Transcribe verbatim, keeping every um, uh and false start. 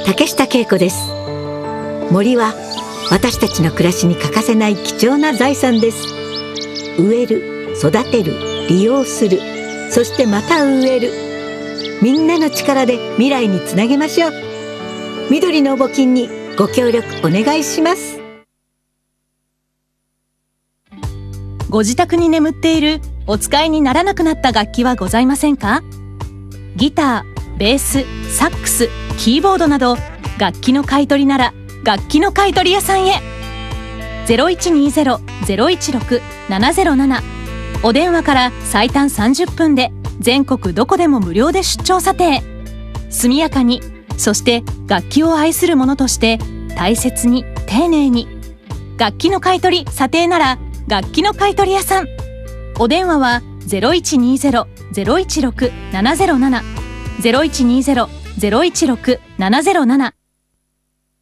竹下恵子です。森は私たちの暮らしに欠かせない貴重な財産です。植える、育てる、利用する、そしてまた植える。みんなの力で未来につなげましょう。緑の募金にご協力お願いします。 ご自宅に眠っているお使いにならなくなった楽器はございませんか？ギター、ベース、サックス、キーボードなど楽器の買い取りなら楽器の買い取り屋さんへ。 ゼロいちにゼロ ゼロいちろく ななゼロなな お電話から最短さんじゅっぷんで全国どこでも無料で出張査定。速やかに、そして楽器を愛する者として大切に丁寧に。楽器の買い取り査定なら楽器の買い取り屋さん。お電話は ゼロいちにゼロ ゼロいちろく ななゼロなな ゼロいちにゼロ ゼロいちろく ななゼロなな